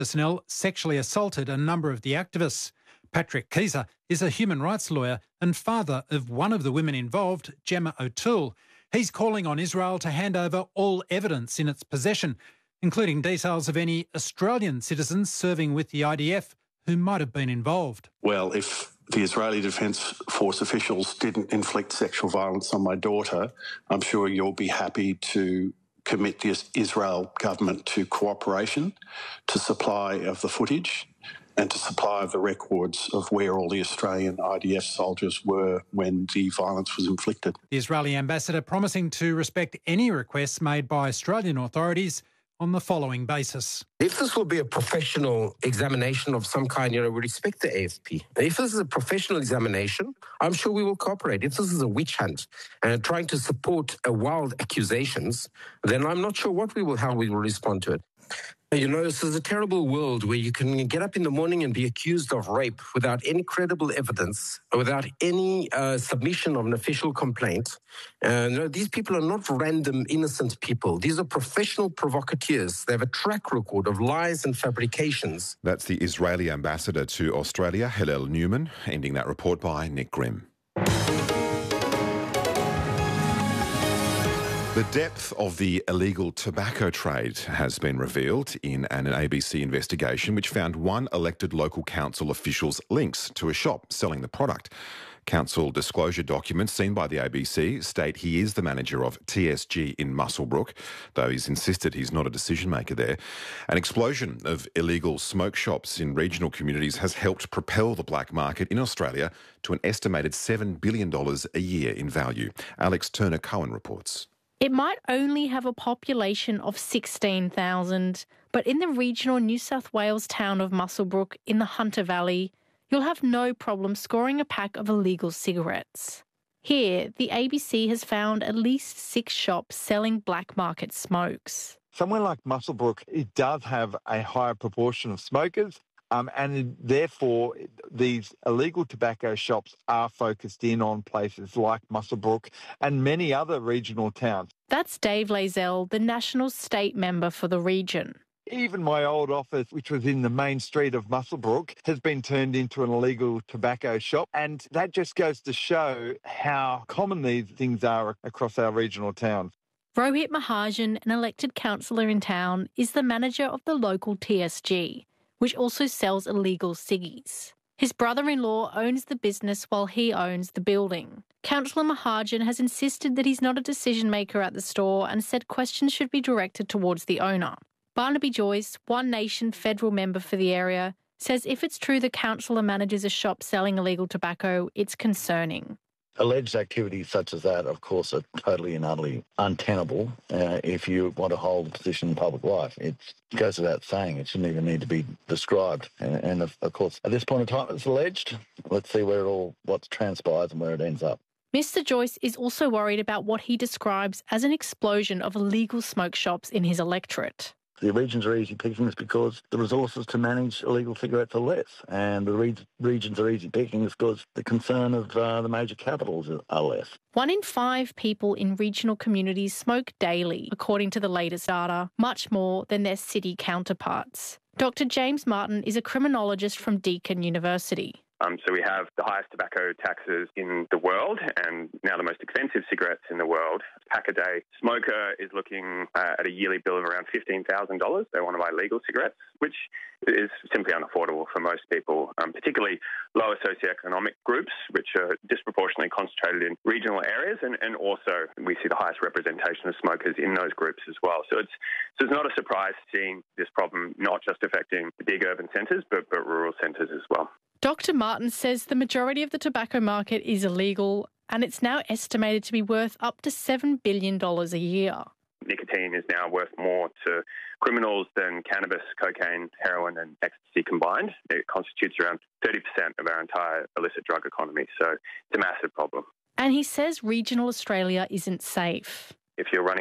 personnel sexually assaulted a number of the activists. Patrick Keyser is a human rights lawyer and father of one of the women involved, Gemma O'Toole. He's calling on Israel to hand over all evidence in its possession, including details of any Australian citizens serving with the IDF who might have been involved. Well, if the Israeli Defence Force officials didn't inflict sexual violence on my daughter, I'm sure you'll be happy to commit the Israel government to cooperation, to supply of the footage and to supply of the records of where all the Australian IDF soldiers were when the violence was inflicted. The Israeli ambassador promising to respect any requests made by Australian authorities on the following basis. If this will be a professional examination of some kind, we respect the AFP. And if this is a professional examination, I'm sure we will cooperate. If this is a witch hunt and trying to support wild accusations, then I'm not sure how we will respond to it. This is a terrible world where you can get up in the morning and be accused of rape without any credible evidence, without any submission of an official complaint. These people are not random, innocent people. These are professional provocateurs. They have a track record of lies and fabrications. That's the Israeli ambassador to Australia, Hillel Newman, ending that report by Nick Grimm. The depth of the illegal tobacco trade has been revealed in an ABC investigation which found one elected local council official's links to a shop selling the product. Council disclosure documents seen by the ABC state he is the manager of TSG in Muswellbrook, though he's insisted he's not a decision maker there. An explosion of illegal smoke shops in regional communities has helped propel the black market in Australia to an estimated $7 billion a year in value. Alex Turner-Cohen reports. It might only have a population of 16,000, but in the regional New South Wales town of Muswellbrook in the Hunter Valley, you'll have no problem scoring a pack of illegal cigarettes. Here, the ABC has found at least 6 shops selling black market smokes. Somewhere like Muswellbrook, it does have a higher proportion of smokers. And therefore, these illegal tobacco shops are focused in on places like Muswellbrook and many other regional towns. That's Dave Lazell, the National State Member for the region. Even my old office, which was in the main street of Muswellbrook, has been turned into an illegal tobacco shop. And that just goes to show how common these things are across our regional towns. Rohit Mahajan, an elected councillor in town, is the manager of the local TSG, which also sells illegal ciggies. His brother-in-law owns the business while he owns the building. Councillor Mahajan has insisted that he's not a decision-maker at the store and said questions should be directed towards the owner. Barnaby Joyce, One Nation federal member for the area, says if it's true the councillor manages a shop selling illegal tobacco, it's concerning. Alleged activities such as that, of course, are totally and utterly untenable if you want to hold a position in public life. It goes without saying. It shouldn't even need to be described. And of course, at this point in time, it's alleged. Let's see what transpires and where it ends up. Mr. Joyce is also worried about what he describes as an explosion of illegal smoke shops in his electorate. The regions are easy pickings because the resources to manage illegal cigarettes are less, and the regions are easy pickings because the concern of the major capitals are less. 1 in 5 people in regional communities smoke daily, according to the latest data, much more than their city counterparts. Dr. James Martin is a criminologist from Deakin University. So we have the highest tobacco taxes in the world and now the most expensive cigarettes in the world. Pack a day smoker is looking at a yearly bill of around $15,000. They want to buy legal cigarettes, which is simply unaffordable for most people, particularly lower socioeconomic groups, which are disproportionately concentrated in regional areas. And also we see the highest representation of smokers in those groups as well. So it's not a surprise seeing this problem not just affecting the big urban centres, but rural centres as well. Dr. Martin says the majority of the tobacco market is illegal and it's now estimated to be worth up to $7 billion a year. Nicotine is now worth more to criminals than cannabis, cocaine, heroin and ecstasy combined. It constitutes around 30% of our entire illicit drug economy, so it's a massive problem. And he says regional Australia isn't safe. If you're running